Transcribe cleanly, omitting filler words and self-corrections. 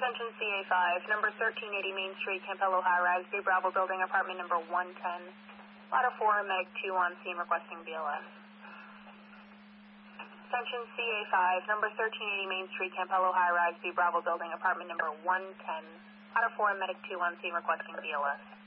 Attention CA5, number 1380 Main Street, Campello High Rise, B Bravo Building, apartment number 110. Ladder 4, Meg 2 on scene requesting BLS. Attention CA5, number 1380 Main Street, Campello High Rise, B Bravo Building, apartment number 110. Ladder 4, Medic 2 on scene requesting BLS.